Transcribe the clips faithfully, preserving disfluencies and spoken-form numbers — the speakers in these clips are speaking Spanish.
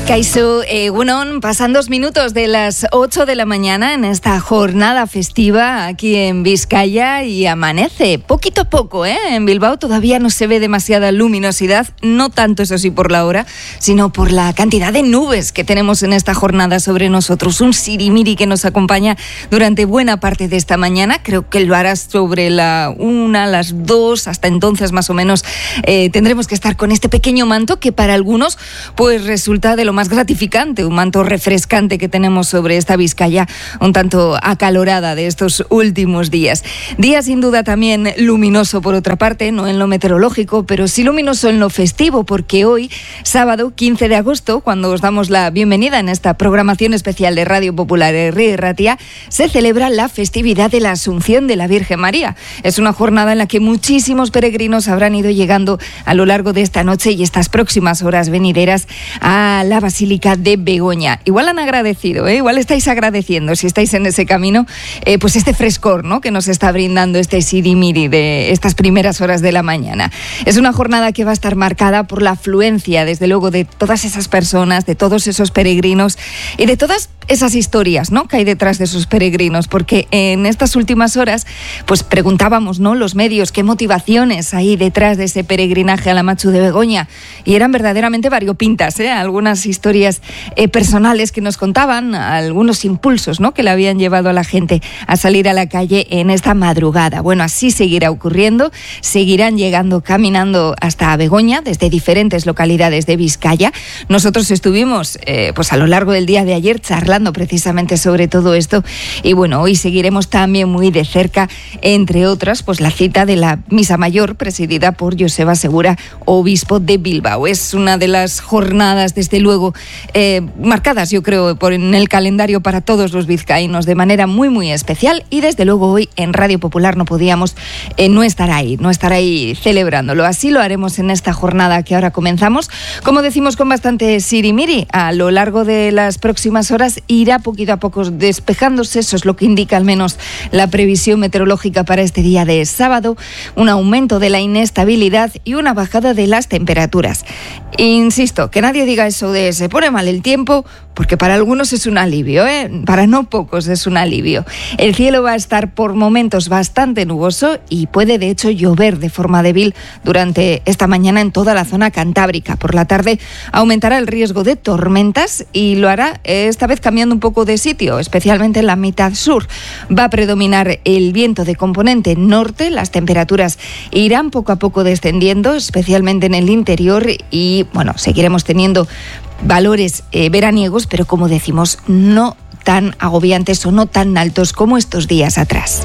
Kaixo, egunon, pasan dos minutos de las ocho de la mañana en esta jornada festiva aquí en Vizcaya y amanece poquito a poco, ¿eh? En Bilbao todavía no se ve demasiada luminosidad, no tanto eso sí por la hora, sino por la cantidad de nubes que tenemos en esta jornada sobre nosotros. Un sirimiri que nos acompaña durante buena parte de esta mañana, creo que lo hará sobre la una, las dos, hasta entonces más o menos eh, tendremos que estar con este pequeño manto que para algunos pues resulta de lo más gratificante, un manto refrescante que tenemos sobre esta Vizcaya un tanto acalorada de estos últimos días. Día sin duda también luminoso por otra parte, no en lo meteorológico, pero sí luminoso en lo festivo, porque hoy, sábado quince de agosto, cuando os damos la bienvenida en esta programación especial de Radio Popular Herri Erratia, se celebra la festividad de la Asunción de la Virgen María. Es una jornada en la que muchísimos peregrinos habrán ido llegando a lo largo de esta noche y estas próximas horas venideras a la Basílica de Begoña. Igual han agradecido, ¿eh? Igual estáis agradeciendo, si estáis en ese camino, eh, pues este frescor, ¿no?, que nos está brindando este sirimiri de estas primeras horas de la mañana. Es una jornada que va a estar marcada por la afluencia, desde luego, de todas esas personas, de todos esos peregrinos y de todas esas historias, ¿no?, que hay detrás de esos peregrinos, porque en estas últimas horas pues preguntábamos, ¿no?, los medios, qué motivaciones hay detrás de ese peregrinaje a la Matxu de Begoña, y eran verdaderamente variopintas, ¿eh? Algunas historias eh, personales que nos contaban, algunos impulsos, ¿no?, que le habían llevado a la gente a salir a la calle en esta madrugada. Bueno, así seguirá ocurriendo, seguirán llegando caminando hasta Begoña desde diferentes localidades de Vizcaya. Nosotros estuvimos eh, pues a lo largo del día de ayer charlando precisamente sobre todo esto, y bueno, hoy seguiremos también muy de cerca, entre otras, pues la cita de la Misa Mayor presidida por Joseba Segura, obispo de Bilbao. Es una de las jornadas, desde luego, eh, marcadas, yo creo, por en el calendario para todos los vizcaínos de manera muy, muy especial, y desde luego hoy en Radio Popular no podíamos eh, no estar ahí, no estar ahí celebrándolo. Así lo haremos en esta jornada que ahora comenzamos, como decimos, con bastante sirimiri. A lo largo de las próximas horas irá poquito a poco despejándose, eso es lo que indica al menos la previsión meteorológica para este día de sábado, un aumento de la inestabilidad y una bajada de las temperaturas. Insisto, que nadie diga eso de se pone mal el tiempo, porque para algunos es un alivio, ¿eh? Para no pocos es un alivio. El cielo va a estar por momentos bastante nuboso y puede de hecho llover de forma débil durante esta mañana en toda la zona cantábrica. Por la tarde aumentará el riesgo de tormentas y lo hará esta vez cambiando un poco de sitio, especialmente en la mitad sur. Va a predominar el viento de componente norte, las temperaturas irán poco a poco descendiendo, especialmente en el interior, y bueno, seguiremos teniendo valores eh, veraniegos, pero como decimos, no tan agobiantes o no tan altos como estos días atrás.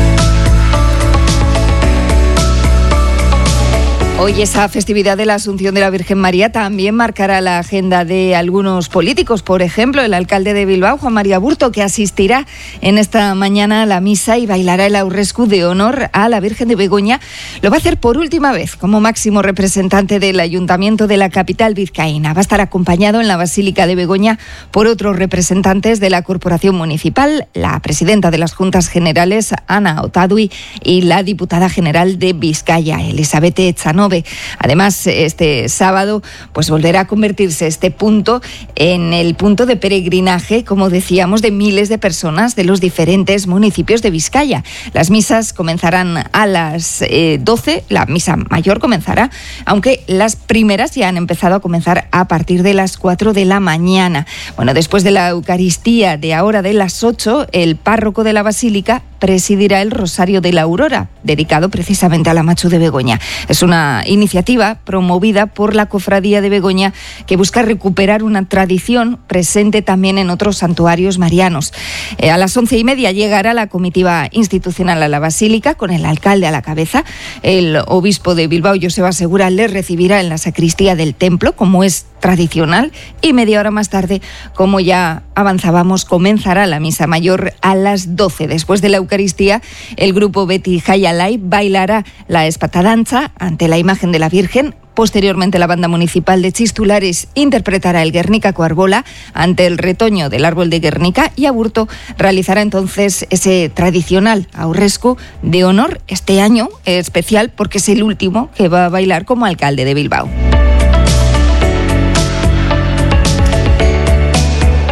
Hoy esa festividad de la Asunción de la Virgen María también marcará la agenda de algunos políticos. Por ejemplo, el alcalde de Bilbao, Juan María Aburto, que asistirá en esta mañana a la misa y bailará el aurresku de honor a la Virgen de Begoña. Lo va a hacer por última vez como máximo representante del Ayuntamiento de la capital vizcaína. Va a estar acompañado en la Basílica de Begoña por otros representantes de la Corporación Municipal, la presidenta de las Juntas Generales, Ana Otadui, y la diputada general de Vizcaya, Elizabeth Echanove. Además, este sábado pues volverá a convertirse este punto en el punto de peregrinaje, como decíamos, de miles de personas de los diferentes municipios de Vizcaya. Las misas comenzarán a las eh, doce, la misa mayor comenzará, aunque las primeras ya han empezado a comenzar a partir de las cuatro de la mañana. Bueno, después de la Eucaristía de ahora de las ocho, el párroco de la Basílica presidirá el Rosario de la Aurora, dedicado precisamente a la Matxu de Begoña. Es una iniciativa promovida por la Cofradía de Begoña que busca recuperar una tradición presente también en otros santuarios marianos. Eh, a las once y media llegará la comitiva institucional a la Basílica con el alcalde a la cabeza. El obispo de Bilbao, Joseba Segura, le recibirá en la sacristía del templo, como es tradicional, y media hora más tarde, como ya avanzábamos, comenzará la misa mayor a las doce. Después de la Eucaristía, el grupo Beti Jaialai bailará la espatadanza ante la imagen de la Virgen. Posteriormente, la banda municipal de Chistulares interpretará el Guernica Coarbola ante el retoño del árbol de Guernica, y Aburto realizará entonces ese tradicional aurresku de honor, este año especial porque es el último que va a bailar como alcalde de Bilbao.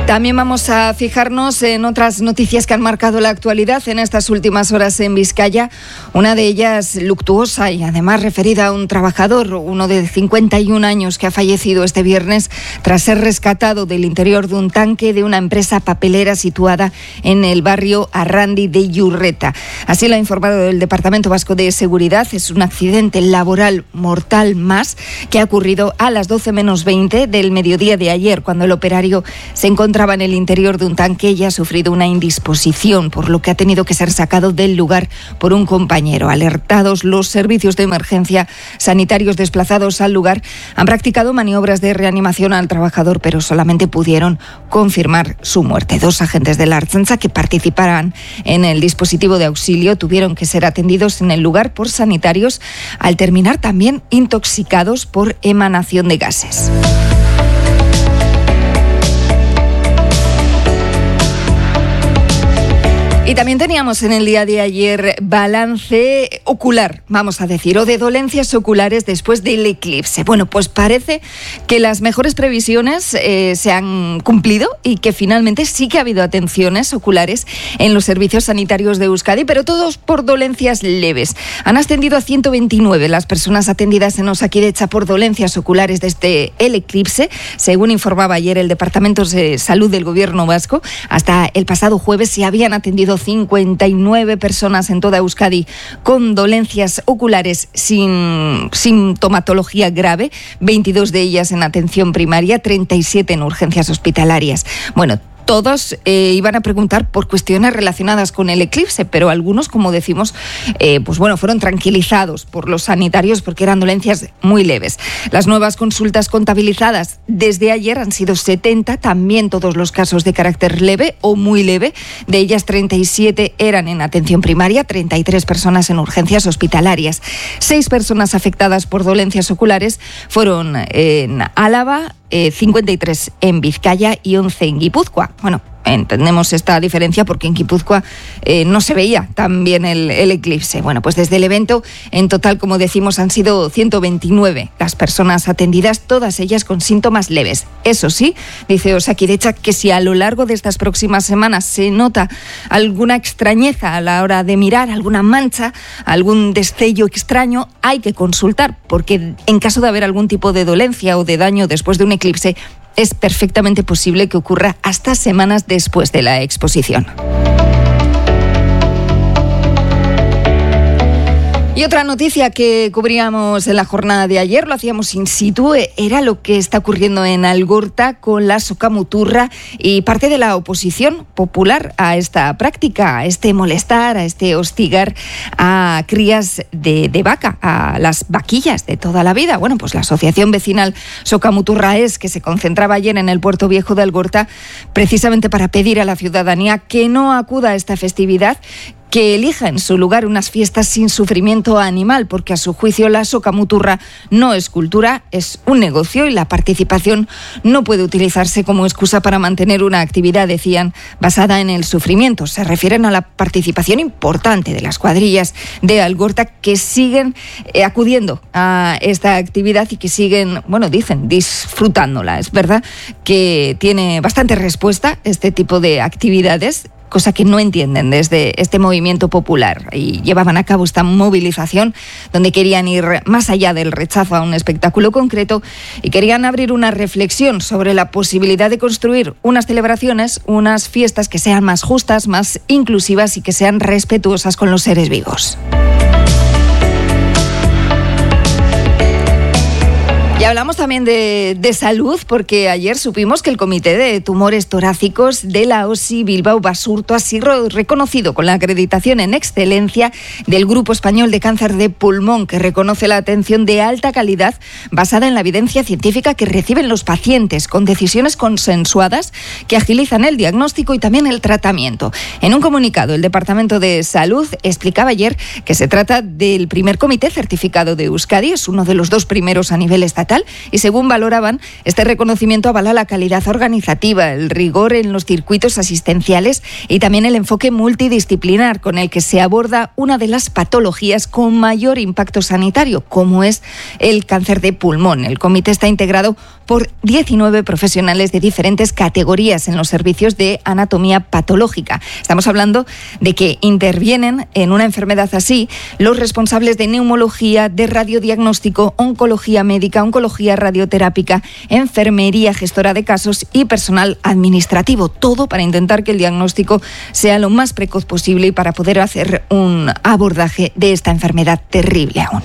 También vamos a fijarnos en otras noticias que han marcado la actualidad en estas últimas horas en Vizcaya. Una de ellas luctuosa y además referida a un trabajador, uno de cincuenta y un años, que ha fallecido este viernes tras ser rescatado del interior de un tanque de una empresa papelera situada en el barrio Arrandi de Yurreta. Así lo ha informado el Departamento Vasco de Seguridad. Es un accidente laboral mortal más que ha ocurrido a las doce menos veinte del mediodía de ayer, cuando el operario se encontraba en el interior de un tanque y ha sufrido una indisposición, por lo que ha tenido que ser sacado del lugar por un compañero. Alertados los servicios de emergencia, sanitarios desplazados al lugar han practicado maniobras de reanimación al trabajador, pero solamente pudieron confirmar su muerte. Dos agentes de la Ertzaintza que participaran en el dispositivo de auxilio tuvieron que ser atendidos en el lugar por sanitarios, al terminar también intoxicados por emanación de gases. Y también teníamos en el día de ayer balance ocular, vamos a decir, o de dolencias oculares después del eclipse. Bueno, pues parece que las mejores previsiones eh, se han cumplido y que finalmente sí que ha habido atenciones oculares en los servicios sanitarios de Euskadi, pero todos por dolencias leves. Han ascendido a ciento veintinueve las personas atendidas en Osakidetza por dolencias oculares desde el eclipse, según informaba ayer el Departamento de Salud del Gobierno Vasco. Hasta el pasado jueves se habían atendido cincuenta y nueve personas en toda Euskadi con dolencias oculares sin sintomatología grave, veintidós de ellas en atención primaria, treinta y siete en urgencias hospitalarias. Bueno, todos eh, iban a preguntar por cuestiones relacionadas con el eclipse, pero algunos, como decimos, eh, pues bueno, fueron tranquilizados por los sanitarios porque eran dolencias muy leves. Las nuevas consultas contabilizadas desde ayer han sido setenta, también todos los casos de carácter leve o muy leve. De ellas, treinta y siete eran en atención primaria, treinta y tres personas en urgencias hospitalarias. Seis personas afectadas por dolencias oculares fueron en Álava, Eh, cincuenta y tres en Vizcaya y once en Guipúzcoa. Bueno, entendemos esta diferencia porque en Guipúzcoa eh, no se veía tan bien el, el eclipse. Bueno, pues desde el evento, en total, como decimos, han sido ciento veintinueve las personas atendidas, todas ellas con síntomas leves. Eso sí, dice Osakidetza, que si a lo largo de estas próximas semanas se nota alguna extrañeza a la hora de mirar, alguna mancha, algún destello extraño, hay que consultar, porque en caso de haber algún tipo de dolencia o de daño después de un eclipse, es perfectamente posible que ocurra hasta semanas después de la exposición. Y otra noticia que cubríamos en la jornada de ayer, lo hacíamos in situ, era lo que está ocurriendo en Algorta con la socamuturra y parte de la oposición popular a esta práctica, a este molestar, a este hostigar a crías de, de vaca, a las vaquillas de toda la vida. Bueno, pues la asociación vecinal Socamuturraes, que se concentraba ayer en el Puerto Viejo de Algorta, precisamente para pedir a la ciudadanía que no acuda a esta festividad, que elija en su lugar unas fiestas sin sufrimiento animal, porque a su juicio la socamuturra no es cultura, es un negocio y la participación no puede utilizarse como excusa para mantener una actividad, decían, basada en el sufrimiento. Se refieren a la participación importante de las cuadrillas de Algorta que siguen eh, acudiendo a esta actividad y que siguen, bueno, dicen, disfrutándola. Es verdad que tiene bastante respuesta este tipo de actividades, cosa que no entienden desde este movimiento popular, y llevaban a cabo esta movilización donde querían ir más allá del rechazo a un espectáculo concreto y querían abrir una reflexión sobre la posibilidad de construir unas celebraciones, unas fiestas que sean más justas, más inclusivas y que sean respetuosas con los seres vivos. Y hablamos también de, de salud, porque ayer supimos que el Comité de Tumores Torácicos de la O S I Bilbao Basurto ha sido reconocido con la acreditación en excelencia del Grupo Español de Cáncer de Pulmón, que reconoce la atención de alta calidad basada en la evidencia científica que reciben los pacientes, con decisiones consensuadas que agilizan el diagnóstico y también el tratamiento. En un comunicado, el Departamento de Salud explicaba ayer que se trata del primer comité certificado de Euskadi, es uno de los dos primeros a nivel estatal, y según valoraban, este reconocimiento avala la calidad organizativa, el rigor en los circuitos asistenciales y también el enfoque multidisciplinar con el que se aborda una de las patologías con mayor impacto sanitario, como es el cáncer de pulmón. El comité está integrado por diecinueve profesionales de diferentes categorías en los servicios de anatomía patológica. Estamos hablando de que intervienen en una enfermedad así los responsables de neumología, de radiodiagnóstico, oncología médica, oncología radioterápica, enfermería gestora de casos y personal administrativo. Todo para intentar que el diagnóstico sea lo más precoz posible y para poder hacer un abordaje de esta enfermedad terrible aún.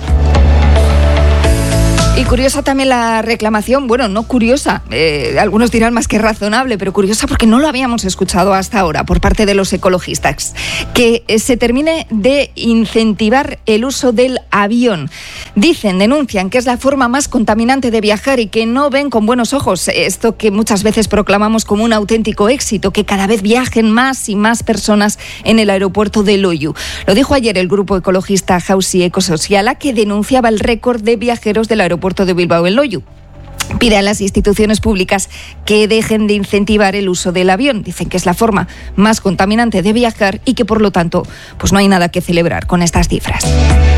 Y curiosa también la reclamación, bueno, no curiosa, eh, algunos dirán más que razonable, pero curiosa porque no lo habíamos escuchado hasta ahora por parte de los ecologistas, que se termine de incentivar el uso del avión. Dicen, denuncian que es la forma más contaminante de viajar y que no ven con buenos ojos esto que muchas veces proclamamos como un auténtico éxito, que cada vez viajen más y más personas en el aeropuerto de Loiu. Lo dijo ayer el grupo ecologista Jauzi Ecosociala, que denunciaba el récord de viajeros del aeropuerto de Bilbao en Loiu. Pide a las instituciones públicas que dejen de incentivar el uso del avión. Dicen que es la forma más contaminante de viajar y que, por lo tanto, pues no hay nada que celebrar con estas cifras.